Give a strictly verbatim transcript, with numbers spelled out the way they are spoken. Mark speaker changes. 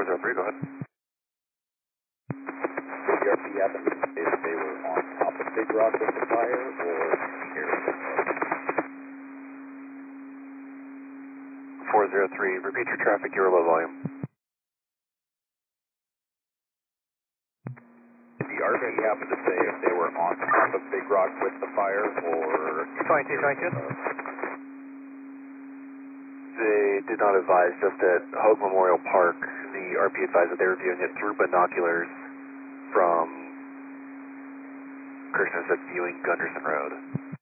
Speaker 1: four zero three, go ahead.
Speaker 2: Did the R P happen to say that they were on top of Big Rock with the fire, or near the fire?
Speaker 1: four zero three, repeat your traffic, you're low volume.
Speaker 2: Did the R P happen to say if they were on top of Big Rock with the fire, or
Speaker 1: twenty-two, twenty-two. They did not advise, just at Hogue Memorial Park, the R P advised that they were viewing it through binoculars from Kirshner's viewing Gunderson Road.